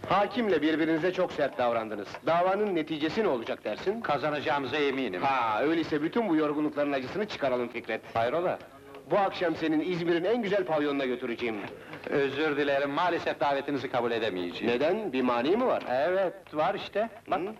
Hakimle birbirinize çok sert davrandınız. Davanın neticesi ne olacak dersin? Kazanacağımıza eminim. Ha, öyleyse bütün bu yorgunlukların acısını çıkaralım Fikret. Hayrola? Bu akşam senin İzmir'in en güzel pavyonuna götüreceğim. Özür dilerim, maalesef davetinizi kabul edemeyeceğim. Neden? Bir mani mi var? Evet, var işte. Bak. Hı?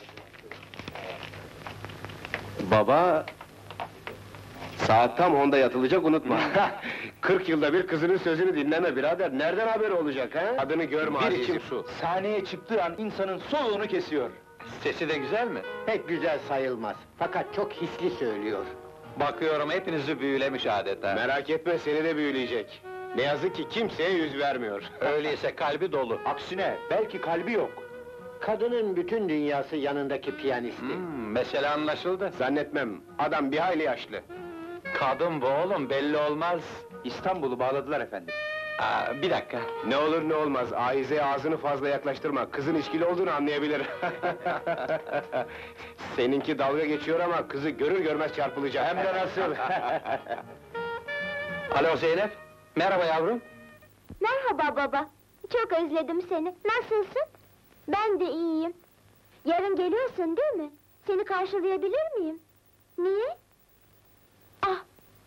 Baba... Saat tam 10'da yatılacak, unutma. 40 yılda bir kızının sözünü dinleme birader, nereden haberi olacak ha? Adını görme Bir azizim. içim su. Sahneye çıktığı an insanın soluğunu kesiyor. Sesi de güzel mi? Pek güzel sayılmaz. Fakat çok hisli söylüyor. Bakıyorum hepinizi büyülemiş adeta. Merak etme, seni de büyüleyecek. Ne yazık ki kimseye yüz vermiyor. Öyleyse kalbi dolu. Aksine, belki kalbi yok. Kadının bütün dünyası yanındaki piyanisti. Mesele anlaşıldı. Zannetmem, adam bir hayli yaşlı. Kadın bu oğlum, belli olmaz. İstanbul'u bağladılar efendim. Bir dakika. Ne olur ne olmaz, Ahize'ye ağzını fazla yaklaştırma, kızın içkili olduğunu anlayabilir. Seninki dalga geçiyor ama kızı görür görmez çarpılacak. Hem de nasıl? Alo Zeynep, merhaba yavrum. Merhaba baba, çok özledim seni. Nasılsın? Ben de iyiyim. Yarın geliyorsun değil mi? Seni karşılayabilir miyim? Niye? Ah!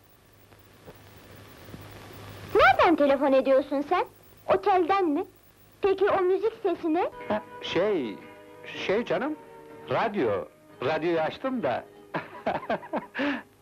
Nereden telefon ediyorsun sen? Otelden mi? Peki o müzik sesi ne? Şey canım, radyoyu açtım da...